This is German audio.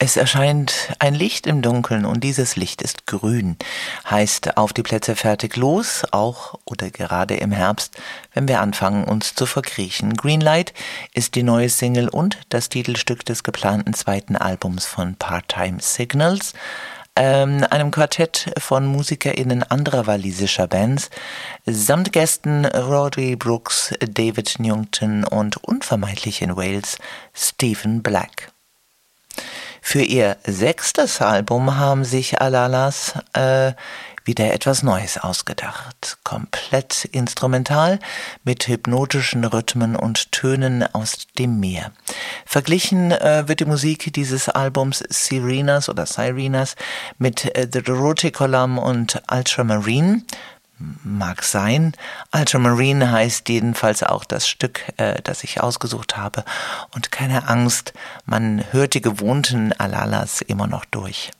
Es erscheint ein Licht im Dunkeln und dieses Licht ist grün. Heißt auf die Plätze fertig los, auch oder gerade im Herbst, wenn wir anfangen uns zu verkriechen. Greenlight ist die neue Single und das Titelstück des geplanten zweiten Albums von Part-Time Signals, einem Quartett von MusikerInnen anderer walisischer Bands, samt Gästen Roddy Brooks, David Newington und unvermeidlich in Wales Stephen Black. Für ihr 6. Album haben sich Alalas wieder etwas Neues ausgedacht. Komplett instrumental mit hypnotischen Rhythmen und Tönen aus dem Meer. Verglichen wird die Musik dieses Albums Sirenas mit The Roticolum und Ultramarine. Mag sein. Ultramarine heißt jedenfalls auch das Stück, das ich ausgesucht habe. Und keine Angst, man hört die gewohnten Alalas immer noch durch.